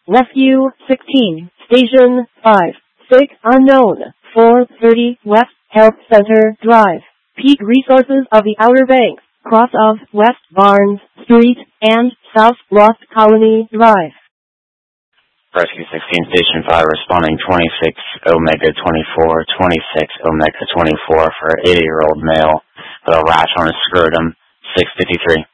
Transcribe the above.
Rescue 16, Station 5, sick unknown, 430 West Health Center Drive. Peak resources of the Outer Banks, cross of West Barnes Street and South Lost Colony Drive. Rescue 16, Station 5, responding 26 Omega 24, 26 Omega 24 for an 80-year-old male with a rash on his scrotum, 653.